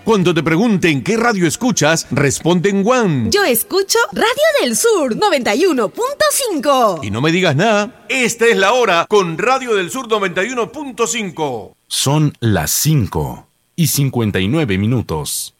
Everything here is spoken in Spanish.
Cuando te pregunten qué radio escuchas, responde en One. Yo escucho Radio del Sur 91.5. Y no me digas nada. Esta es la hora con Radio del Sur 91.5. Son las 5:59.